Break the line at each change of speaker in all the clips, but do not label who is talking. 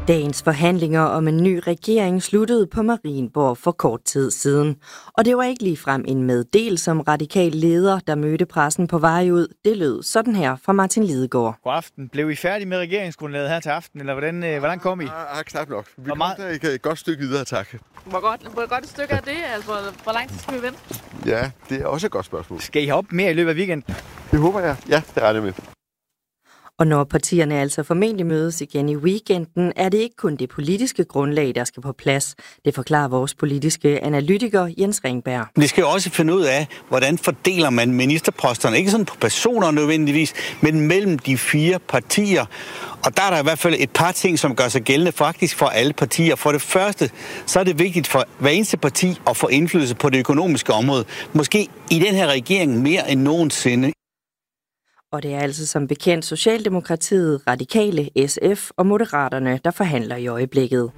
Dagens forhandlinger om en ny regering sluttede på Marienborg for kort tid siden. Og det var ikke ligefrem en meddel som radikal leder, der mødte pressen på vej ud. Det lød sådan her fra Martin Lidegaard.
God aften. Blev I færdige med regeringsgrundlaget her til aften, eller hvordan kom I?
Ja, knap nok. Vi kom der et godt stykke videre, tak.
Hvor godt et stykke er det? Altså, hvor lang tid skal vi vente?
Ja, det er også et godt spørgsmål.
Skal I have op mere i løbet af weekenden?
Det håber jeg. Ja, det regner med.
Og når partierne altså formentlig mødes igen i weekenden, er det ikke kun det politiske grundlag, der skal på plads. Det forklarer vores politiske analytiker Jens Ringberg.
Det skal jo også finde ud af, hvordan fordeler man ministerposterne. Ikke sådan på personer nødvendigvis, men mellem de 4 partier. Og der er der i hvert fald et par ting, som gør sig gældende faktisk for alle partier. For det første, så er det vigtigt for hver eneste parti at få indflydelse på det økonomiske område. Måske i den her regering mere end nogensinde.
Og det er altså som bekendt Socialdemokratiet, Radikale, SF og Moderaterne, der forhandler i øjeblikket.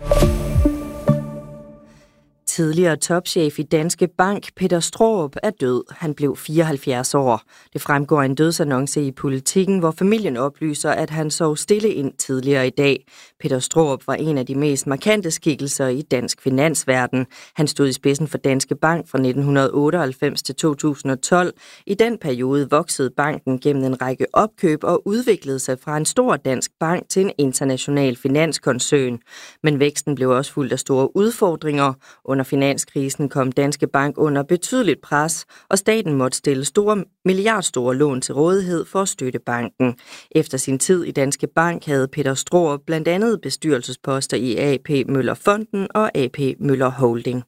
Tidligere topchef i Danske Bank, Peter Straarup, er død. Han blev 74 år. Det fremgår af en dødsannonce i Politiken, hvor familien oplyser, at han sov stille ind tidligere i dag. Peter Straarup var en af de mest markante skikkelser i dansk finansverden. Han stod i spidsen for Danske Bank fra 1998 til 2012. I den periode voksede banken gennem en række opkøb og udviklede sig fra en stor dansk bank til en international finanskoncern. Men væksten blev også fulgt af store udfordringer. Under finanskrisen kom Danske Bank under betydeligt pres, og staten måtte stille milliardstore lån til rådighed for at støtte banken. Efter sin tid i Danske Bank havde Peter Straarup blandt andet bestyrelsesposter i AP Møller Fonden og AP Møller Holding.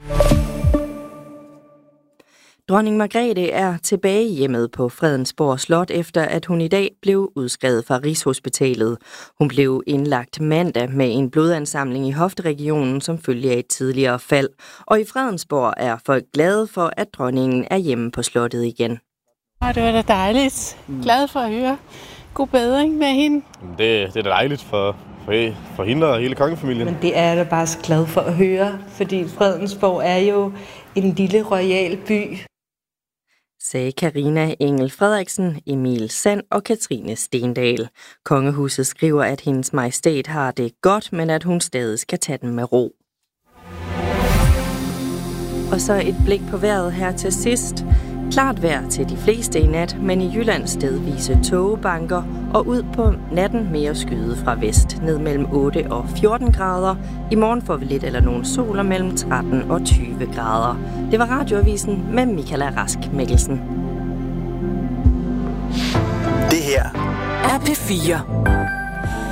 Dronning Margrethe er tilbage hjemmet på Fredensborg Slot, efter at hun i dag blev udskrevet fra Rigshospitalet. Hun blev indlagt mandag med en blodansamling i hofteregionen som følge af et tidligere fald. Og i Fredensborg er folk glade for, at dronningen er hjemme på slottet igen.
Det var da dejligt. Glad for at høre. God bedring med hende.
Det er da dejligt for hende og hele kongefamilien.
Men det er jeg da bare så glad for at høre, fordi Fredensborg er jo en lille royal by.
Sagde Karina Engel Frederiksen, Emil Sand og Katrine Stendal. Kongehuset skriver, at hendes majestæt har det godt, men at hun stadig skal tage den med ro. Og så et blik på vejret her til sidst. Klart vejr til de fleste i nat, men i Jylland stedvise tågebanker og ud på natten mere skyde fra vest, ned mellem 8 og 14 grader. I morgen får vi lidt eller nogen soler mellem 13 og 20 grader. Det var Radioavisen med Michaela Rask Mikkelsen.
Det her er P4.